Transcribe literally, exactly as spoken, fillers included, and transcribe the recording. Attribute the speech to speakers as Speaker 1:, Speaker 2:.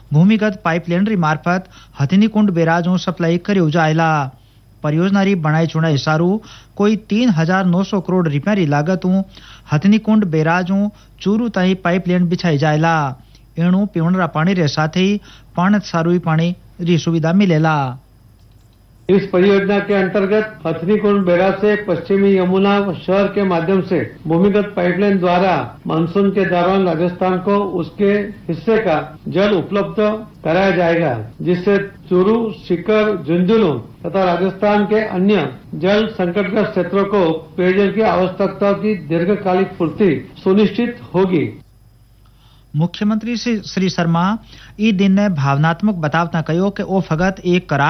Speaker 1: भूमिगत पाइपलाइन री मार्फत हथिनीकुंड बैराज सप्लाई कर्यो जायला। परियोजना री बनाई चुनाई सारू कोई तीन हजार नौ सौ करोड़ रुपया री लागत हथिनीकुंड बैराज चूरू ताई पाइपलाइन बिछाई जायला। एणु पीवणरा पानी रे साथ ही पाण सारू पानी री सुविधा मिलेला।
Speaker 2: इस परियोजना के अंतर्गत हथिनीकुंड बैराज से पश्चिमी यमुना शहर के माध्यम से भूमिगत पाइपलाइन द्वारा मानसून के दौरान राजस्थान को उसके हिस्से का जल उपलब्ध कराया जाएगा, जिससे चूरू, सीकर, झुंझुनू तथा राजस्थान के अन्य जल संकटग्रस्त क्षेत्रों को पेयजल की आवश्यकता की दीर्घकालिक पूर्ति सुनिश्चित होगी।
Speaker 1: मुख्यमंत्री श्री शर्मा ई दिन ने भावनात्मक बतावता कहो कि ओ फगत एक करार